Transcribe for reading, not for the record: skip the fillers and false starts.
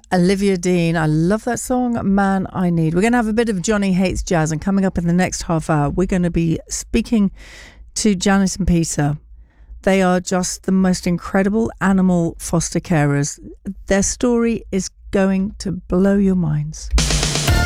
Olivia Dean. I love that song, Man I Need. We're going to have a bit of Johnny Hates Jazz, and coming up in the next half hour, we're going to be speaking to Janice and Peter. They are just the most incredible animal foster carers. Their story is going to blow your minds.